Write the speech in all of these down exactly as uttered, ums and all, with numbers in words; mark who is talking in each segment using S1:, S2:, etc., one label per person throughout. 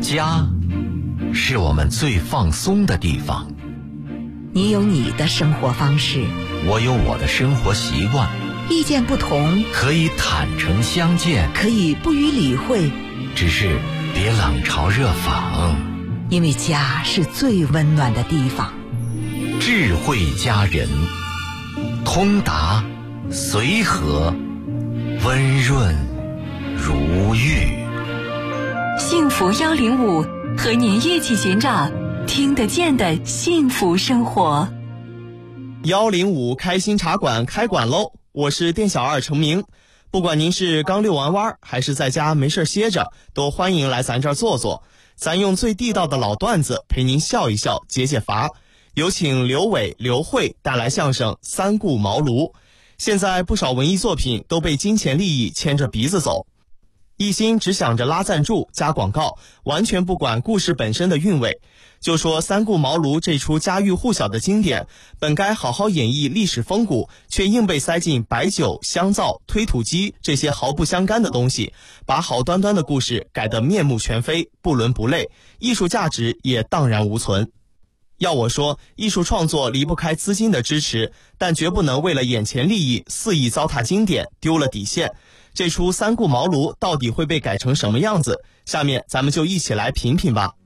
S1: 家是我们最放松的地方。
S2: 你有你的生活方式，
S1: 我有我的生活习惯。
S2: 意见不同，
S1: 可以坦诚相见，
S2: 可以不予理会，
S1: 只是别冷嘲热讽。
S2: 因为家是最温暖的地方。
S1: 智慧佳人，通达随和，温润如玉。
S3: 幸福幺零五和您一起寻找听得见的幸福生活。
S4: 幺零五开心茶馆开馆喽！我是店小二程明。不管您是刚遛完弯还是在家没事歇着，都欢迎来咱这儿坐坐。咱用最地道的老段子陪您笑一笑解解乏。有请刘伟、刘慧带来相声《三顾茅庐》。现在不少文艺作品都被金钱利益牵着鼻子走，一心只想着拉赞助加广告，完全不管故事本身的韵味。就说《三顾茅庐》这出家喻户晓的经典，本该好好演绎历史风骨，却硬被塞进白酒、香皂、推土机这些毫不相干的东西，把好端端的故事改得面目全非，不伦不类，艺术价值也荡然无存。要我说，艺术创作离不开资金的支持，但绝不能为了眼前利益肆意糟蹋经典，丢了底线。这出《三顾茅庐》到底会被改成什么样子？下面咱们就一起来品品吧。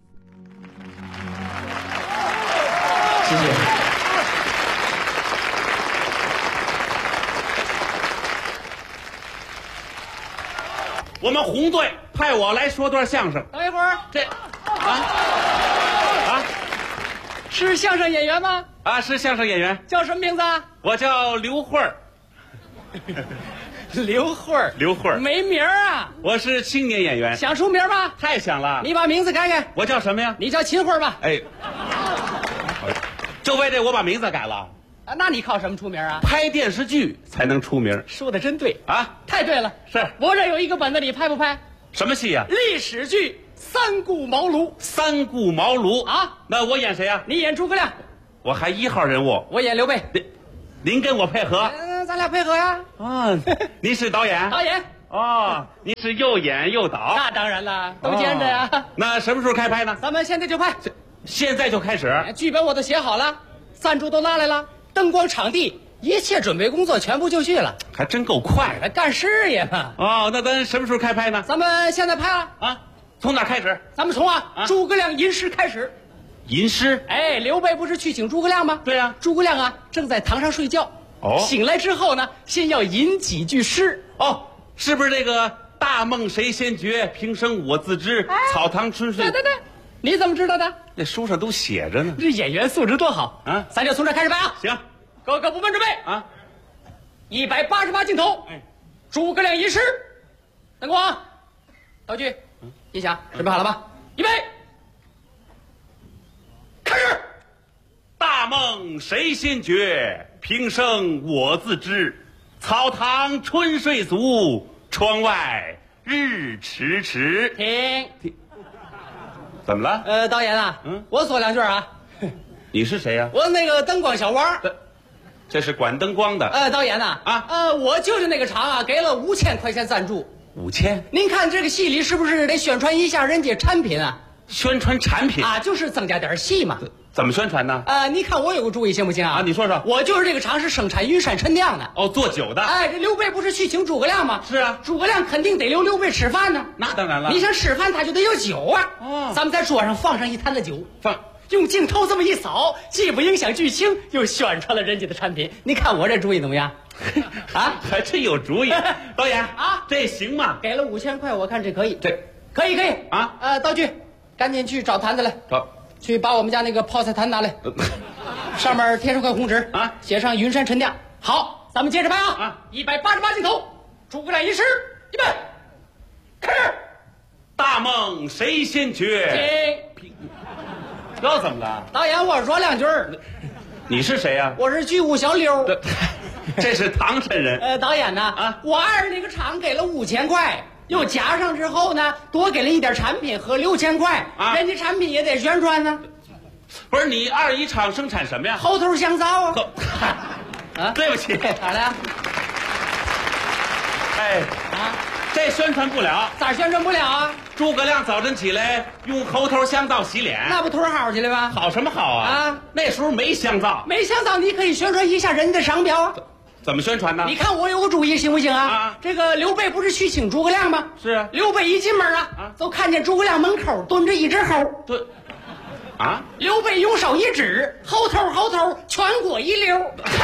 S5: 谢谢。我们红队派我来说段相声。
S6: 等一会儿，
S5: 这啊啊，
S6: 是相声演员吗？
S5: 啊，是相声演员。
S6: 叫什么名字啊？
S5: 我叫刘慧儿。
S6: 刘慧儿，
S5: 刘慧儿
S6: 没名儿啊。
S5: 我是青年演员。
S6: 想出名吗？
S5: 太想了。
S6: 你把名字改改。
S5: 我叫什么呀？
S6: 你叫秦慧儿吧。
S5: 哎，就为这我把名字改了。
S6: 啊，那你靠什么出名啊？
S5: 拍电视剧才能出名。
S6: 说的真对
S5: 啊，
S6: 太对了。
S5: 是
S6: 我这有一个本子，你拍不拍？
S5: 什么戏呀？
S6: 历史剧《三顾茅庐》。
S5: 三顾茅庐
S6: 啊？
S5: 那我演谁呀？
S6: 你演诸葛亮，
S5: 我还一号人物。
S6: 我演刘备。
S5: 您您跟我配合？
S6: 嗯，咱俩配合呀。
S5: 啊，您是导演？
S6: 导演。
S5: 哦，您是又演又导？
S6: 那当然了，都兼着呀。
S5: 哦、那什么时候开拍呢？
S6: 咱们现在就拍。
S5: 现在就开始。
S6: 剧本我都写好了，赞助都拉来了，灯光、场地，一切准备工作全部就绪了。
S5: 还真够快的，
S6: 干事业嘛。
S5: 哦，那咱什么时候开拍呢？
S6: 咱们现在拍了
S5: 啊。从哪开始？
S6: 咱们从啊，
S5: 啊
S6: 诸葛亮吟诗开始。
S5: 吟诗？
S6: 哎，刘备不是去请诸葛亮吗？
S5: 对呀、啊。
S6: 诸葛亮啊，正在堂上睡觉。
S5: 哦。
S6: 醒来之后呢，先要吟几句诗。
S5: 哦，是不是这个“大梦谁先觉，平生我自知，哎、草堂春睡”？
S6: 对对对，你怎么知道的？
S5: 那书上都写着呢。
S6: 这演员素质多好啊！咱就从这开始拍啊。
S5: 行，
S6: 各个部门准备
S5: 啊。
S6: 一百八十八镜头，
S5: 哎，
S6: 诸葛亮吟诗，灯光、道具、音响，准备好了吧？预备，开始。
S5: 大梦谁先觉，平生我自知。草堂春睡足，窗外日迟迟。
S6: 停
S5: 停。怎么了？
S6: 呃，导演啊，嗯，我说两句啊。
S5: 你是谁呀、啊？
S6: 我那个灯光小王。
S5: 这是管灯光的。
S6: 呃，导演呐，
S5: 啊，
S6: 呃，我舅舅那个厂啊，给了五千块钱赞助。
S5: 五千？
S6: 您看这个戏里是不是得宣传一下人家产品啊？
S5: 宣传产品
S6: 啊，就是增加点戏嘛。
S5: 怎么宣传呢？
S6: 呃，你看我有个主意行不行啊？
S5: 啊，你说说。
S6: 我就是这个厂是生产云山陈酿的。
S5: 哦，做酒的。
S6: 哎，这刘备不是去请诸葛亮吗？
S5: 是啊，
S6: 诸葛亮肯定得留刘备吃饭呢。
S5: 那当然了。
S6: 你想吃饭，他就得有酒啊。
S5: 哦，
S6: 咱们在桌上放上一坛子酒，
S5: 放。
S6: 用镜头这么一扫，既不影响剧情，又宣传了人家的产品。你看我这主意怎么样？啊，
S5: 还真有主意。导演
S6: 啊，
S5: 这行吗？
S6: 给了五千块，我看这可以。
S5: 这
S6: 可以可以
S5: 啊。
S6: 呃，道具，赶紧去找坛子来。
S5: 找。
S6: 去把我们家那个泡菜坛拿来，上面贴上块红纸
S5: 啊，
S6: 写上云山陈酿。好，咱们接着拍啊！
S5: 啊，
S6: 一百八十八镜头，诸葛亮吟诗，预备，开始。
S5: 大梦谁先觉？
S6: 停。
S5: 这怎么了？
S6: 导演，我说两句。
S5: 你是谁呀、啊？
S6: 我是剧务小刘。
S5: 这, 这是唐山人。
S6: 呃，导演呢？
S5: 啊，
S6: 我二那个厂给了五千块，又加上之后呢，多给了一点产品和六千块。
S5: 啊，
S6: 人家产品也得宣传呢。
S5: 不是你二一厂生产什么呀？
S6: 猴头香皂啊。
S5: 啊，对不起，
S6: 咋了？
S5: 哎
S6: 啊，
S5: 这宣传不了，
S6: 咋宣传不了啊？
S5: 诸葛亮早晨起来用猴头香皂洗脸，
S6: 那不托好去了吗？
S5: 好什么好啊？
S6: 啊，
S5: 那时候没香皂，
S6: 没香皂，你可以宣传一下人家的商标啊。
S5: 怎么宣传呢？
S6: 你看我有个主意行不行啊？
S5: 啊，
S6: 这个刘备不是去请诸葛亮吗？
S5: 是啊。
S6: 刘备一进门啊，
S5: 啊
S6: 就看见诸葛亮门口蹲着一只猴。
S5: 对。啊！
S6: 刘备用手一指，猴头猴头，全国一溜。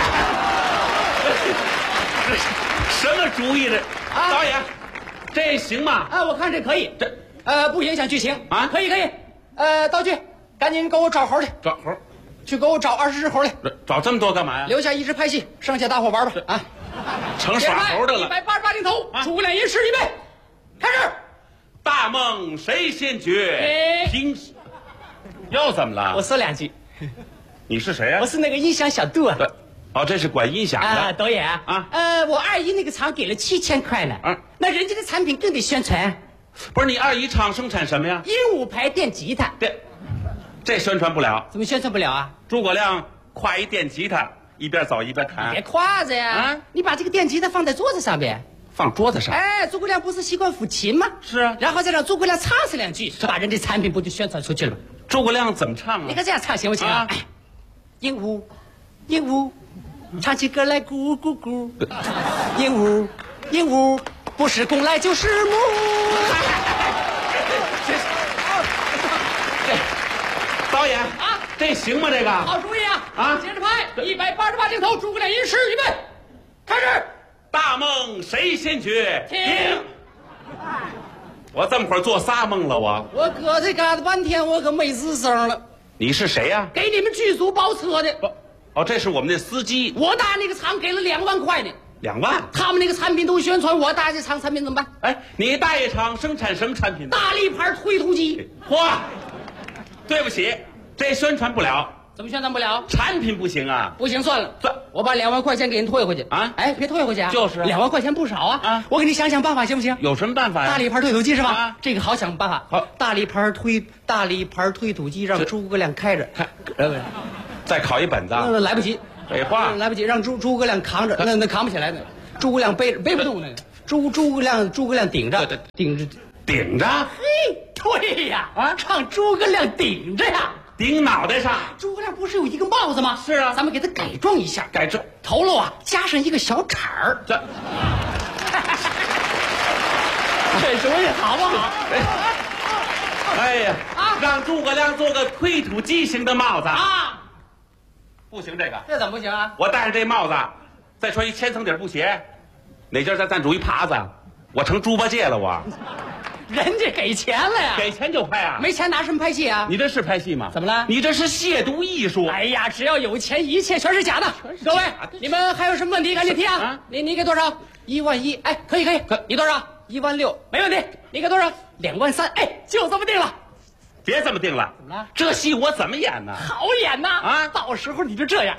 S5: 什么主意这？
S6: 啊，
S5: 导演，这行吗？
S6: 啊，我看这可以，
S5: 这
S6: 呃不影响剧情
S5: 啊，
S6: 可以可以。呃，道具，赶紧给我找猴去，
S5: 找猴，
S6: 去给我找二十只猴来，
S5: 找这么多干嘛呀？
S6: 留下一只拍戏，剩下大伙玩吧。啊，
S5: 成耍猴的了。
S6: 一百八十八镜头，诸葛亮吟诗预备，开始。
S5: 大梦谁先觉？
S6: 哎
S5: 平时又怎么了？
S6: 我说两句，
S5: 你是谁呀？
S6: 我是那个音响小杜啊。
S5: 哦，这是管音响的
S6: 啊，导演
S5: 啊，
S6: 呃，我二姨那个厂给了七千块呢，
S5: 嗯，
S6: 那人家的产品更得宣传。
S5: 不是你二姨厂生产什么呀？
S6: 鹦鹉牌电吉他。
S5: 对，这宣传不了。
S6: 怎么宣传不了啊？
S5: 诸葛亮挎一电吉他，一边走一边弹。
S6: 别挎着呀，
S5: 啊，
S6: 你把这个电吉他放在桌子上边，
S5: 放桌子上。
S6: 哎，诸葛亮不是习惯抚琴吗？
S5: 是啊，
S6: 然后再让诸葛亮唱上两句，把人家产品不就宣传出去了吗？
S5: 诸葛亮怎么唱啊？
S6: 你看这样唱行不行啊？
S5: 啊
S6: 鹦鹉，鹦鹉，唱起歌来咕咕咕。鹦鹉，鹦鹉，不是公来就是母。
S5: 导演
S6: 啊，
S5: 这行吗？这个
S6: 好主意啊！
S5: 啊，
S6: 接着拍，一百八十八镜头，诸葛亮吟诗预备，开始。
S5: 大梦谁先觉？
S6: 停。
S5: 我这么会儿做仨梦了，我。
S6: 我搁这嘎达半天，我可没吱声了。
S5: 你是谁呀？
S6: 给你们剧组包车的。
S5: 哦哦，这是我们的司机。
S6: 我大那个厂给了两万块呢。
S5: 两万？
S6: 他们那个产品都宣传，我大这厂产品怎么办？
S5: 哎，你大爷厂生产什么产品呢？
S6: 大力牌推土机。
S5: 嚯，对不起，这宣传不了。
S6: 怎么宣传不了？
S5: 产品不行啊。
S6: 不行，算了，
S5: 算，
S6: 我把两万块钱给您退回去
S5: 啊！
S6: 哎，别退回去啊！
S5: 就是
S6: 两万块钱不少啊！
S5: 啊，
S6: 我给你想想办法，行不行？
S5: 有什么办法呀？
S6: 大力牌推土机是吧？
S5: 啊，
S6: 这个好想办法。
S5: 好，
S6: 大力牌推大力牌推土机，让诸葛亮开着，
S5: 看，再考一本子。
S6: 那来不及，
S5: 废话，
S6: 来不及，让诸诸葛亮扛着，那那扛不起来那，诸葛亮背背不动那个，诸诸葛亮诸葛亮顶着，顶着
S5: 顶着。
S6: 嘿，对呀，啊，让诸葛亮顶着呀。
S5: 顶脑袋上，
S6: 诸葛亮不是有一个帽子吗？
S5: 是啊，
S6: 咱们给他改装一下，
S5: 改装
S6: 头颅啊加上一个小铲儿，
S5: 这
S6: 这主意好不好？
S5: 哎呀，
S6: 啊，
S5: 让诸葛亮做个推土机型的帽子
S6: 啊，
S5: 不行，这个
S6: 这怎么不行啊？
S5: 我戴上这帽子，再穿一千层底布鞋，哪家再赞助一耙子，我成猪八戒了我。
S6: 人家给钱了呀，
S5: 给钱就拍啊？
S6: 没钱拿什么拍戏啊？
S5: 你这是拍戏吗？
S6: 怎么了？
S5: 你这是亵渎艺术！
S6: 哎呀，只要有钱，一切全是假的。各位，你们还有什么问题赶紧提啊！
S5: 啊
S6: 你你给多少？一万一，哎，可以可以，
S5: 可
S6: 你多少？一万六，没问题。你给多少？两万三，哎，就这么定了。
S5: 别这么定了，
S6: 怎么了？
S5: 这戏我怎么演呢？
S6: 好演呐！
S5: 啊，
S6: 到时候你就这样。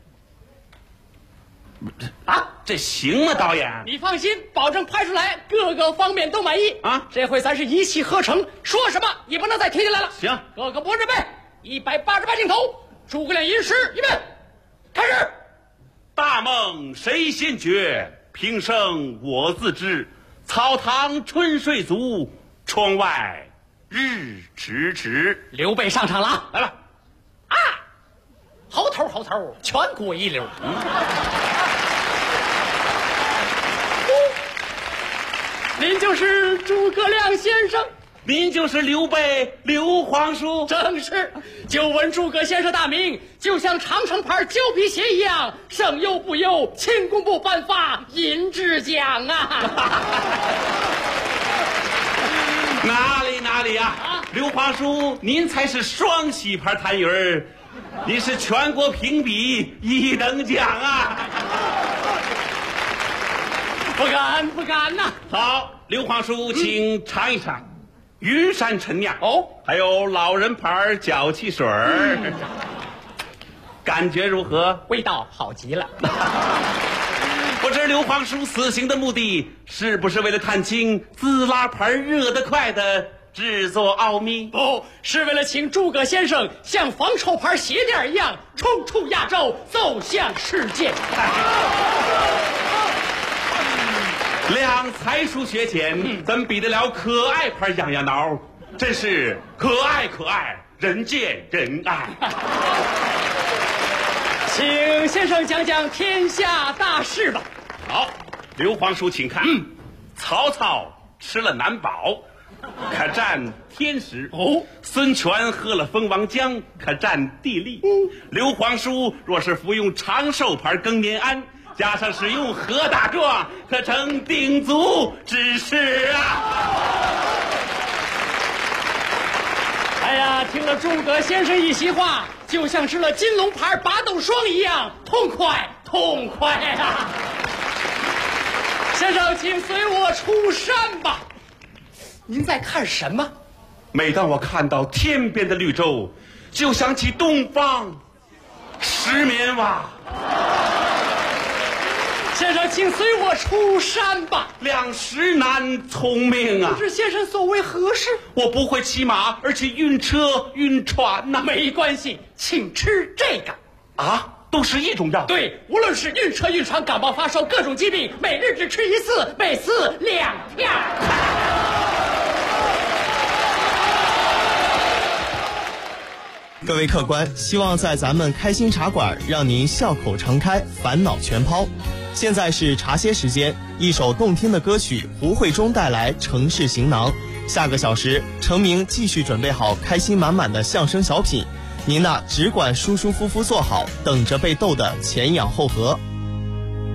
S6: 啊，
S5: 这行吗，导演？
S6: 你放心，保证拍出来各个方面都满意
S5: 啊！
S6: 这回咱是一气呵成，说什么也不能再停下来了。
S5: 行，
S6: 各个播准备，一百八十八镜头，诸葛亮吟诗，预备，开始。
S5: 大梦谁先觉？平生我自知。草堂春睡足，窗外日迟迟。
S6: 刘备上场了啊！
S5: 来了，
S6: 啊！猴头猴头，全国一流。嗯您就是诸葛亮先生，
S5: 您就是刘备刘皇叔，
S6: 正是。久闻诸葛先生大名，就像长城牌胶皮鞋一样，胜优不优，清工部颁发银质奖啊！
S5: 哪里哪里呀、啊啊！刘皇叔，您才是双喜牌痰盂儿，您是全国评比一等奖啊！
S6: 不敢不敢呐、啊！
S5: 好，刘皇叔，请尝一尝云山陈酿
S6: 哦，
S5: 还有老人牌脚气水儿、嗯，感觉如何？
S6: 味道好极了。
S5: 不知刘皇叔此行的目的是不是为了探清滋拉牌热得快的制作奥秘？
S6: 不是为了请诸葛先生像防臭牌鞋垫一样冲出亚洲，走向世界。
S5: 量才疏学浅，怎比得了可爱牌痒痒挠？真是可爱可爱，人见人爱。
S6: 请先生讲讲天下大事吧。
S5: 好，刘皇叔，请看。嗯，曹操吃了难保，可占天时。哦，孙权喝了蜂王浆，可占地利。嗯，刘皇叔若是服用长寿牌更年安，加上使用何大壮，可成鼎足之势啊！
S6: 哎呀，听了诸葛先生一席话，就像吃了金龙牌拔豆霜一样，痛快痛快啊！先生，请随我出山吧。您在看什么？
S5: 每当我看到天边的绿洲，就想起东方石棉蛙。
S6: 先生，请随我出山吧。
S5: 两石难聪明啊！
S6: 不知先生所为何事？
S5: 我不会骑马，而且晕车晕船呐、啊。
S6: 没关系，请吃这个。
S5: 啊，都是一种药？
S6: 对，无论是晕车、晕船、感冒、发烧，各种疾病，每日只吃一次，每次两片。
S4: 各位客官，希望在咱们开心茶馆让您笑口常开，烦恼全抛。现在是茶歇时间，一首动听的歌曲，胡慧中带来《城市行囊》。下个小时，程明继续准备好开心满满的相声小品，您呢只管舒舒服服坐好，等着被逗得前仰后合。